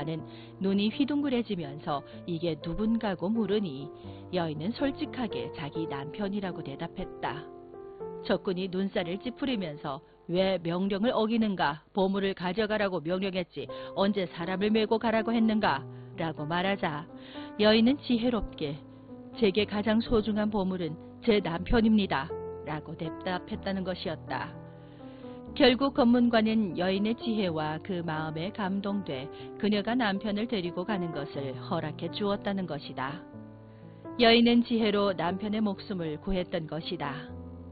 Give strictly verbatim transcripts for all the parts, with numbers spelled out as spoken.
남자는 눈이 휘둥그레지면서 이게 누군가고 물으니 여인은 솔직하게 자기 남편이라고 대답했다. 적군이 눈살을 찌푸리면서 왜 명령을 어기는가? 보물을 가져가라고 명령했지 언제 사람을 메고 가라고 했는가? 라고 말하자 여인은 지혜롭게 제게 가장 소중한 보물은 제 남편입니다. 라고 대답했다는 것이었다. 결국 검문관은 여인의 지혜와 그 마음에 감동돼 그녀가 남편을 데리고 가는 것을 허락해 주었다는 것이다. 여인은 지혜로 남편의 목숨을 구했던 것이다.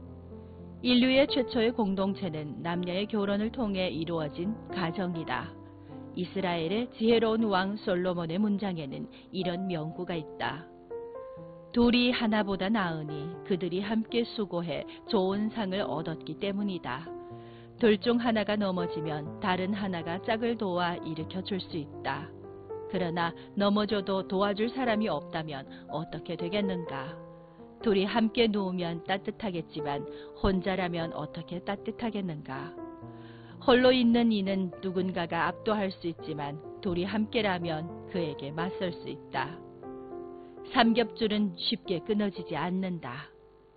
인류의 최초의 공동체는 남녀의 결혼을 통해 이루어진 가정이다. 이스라엘의 지혜로운 왕 솔로몬의 문장에는 이런 명구가 있다. 둘이 하나보다 나으니 그들이 함께 수고해 좋은 상을 얻었기 때문이다. 둘 중 하나가 넘어지면 다른 하나가 짝을 도와 일으켜 줄 수 있다. 그러나 넘어져도 도와줄 사람이 없다면 어떻게 되겠는가? 둘이 함께 누우면 따뜻하겠지만 혼자라면 어떻게 따뜻하겠는가? 홀로 있는 이는 누군가가 압도할 수 있지만 둘이 함께라면 그에게 맞설 수 있다. 삼겹줄은 쉽게 끊어지지 않는다.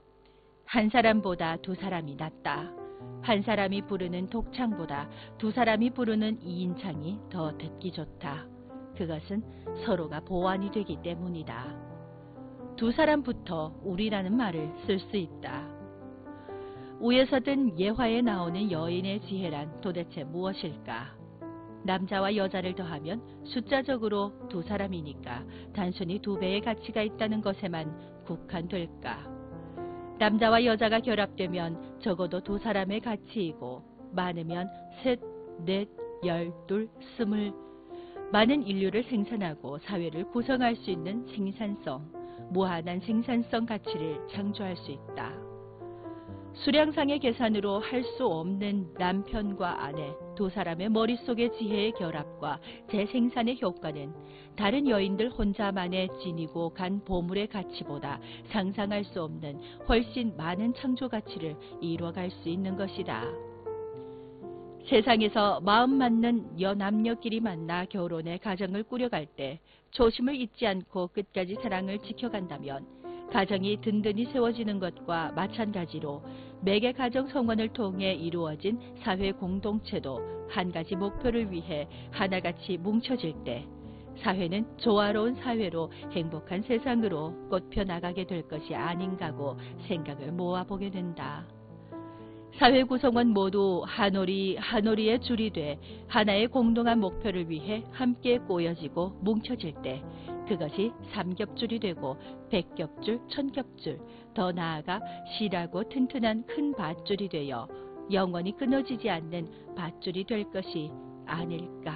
한 사람보다 두 사람이 낫다. 한 사람이 부르는 독창보다 두 사람이 부르는 이인창이 더 듣기 좋다. 그것은 서로가 보완이 되기 때문이다. 두 사람부터 우리라는 말을 쓸 수 있다. 우에서 든 예화에 나오는 여인의 지혜란 도대체 무엇일까? 남자와 여자를 더하면 숫자적으로 두 사람이니까 단순히 두 배의 가치가 있다는 것에만 국한될까? 남자와 여자가 결합되면 적어도 두 사람의 가치이고 많으면 셋, 넷, 열, 둘, 스물 많은 인류를 생산하고 사회를 구성할 수 있는 생산성, 무한한 생산성 가치를 창조할 수 있다. 수량상의 계산으로 할 수 없는 남편과 아내 두 사람의 머릿속의 지혜의 결합과 재생산의 효과는 다른 여인들 혼자만의 지니고 간 보물의 가치보다 상상할 수 없는 훨씬 많은 창조 가치를 이뤄갈 수 있는 것이다. 세상에서 마음 맞는 여남녀끼리 만나 결혼의 가정을 꾸려갈 때 초심을 잊지 않고 끝까지 사랑을 지켜간다면 가정이 든든히 세워지는 것과 마찬가지로 매개 가정 성원을 통해 이루어진 사회 공동체도 한 가지 목표를 위해 하나같이 뭉쳐질 때 사회는 조화로운 사회로 행복한 세상으로 꽃펴 나가게 될 것이 아닌가고 생각을 모아보게 된다. 사회 구성원 모두 한오리 한오리의 줄이 돼 하나의 공동한 목표를 위해 함께 꼬여지고 뭉쳐질 때 그것이 삼겹줄이 되고 백겹줄, 천겹줄, 더 나아가 실하고 튼튼한 큰 밧줄이 되어 영원히 끊어지지 않는 밧줄이 될 것이 아닐까.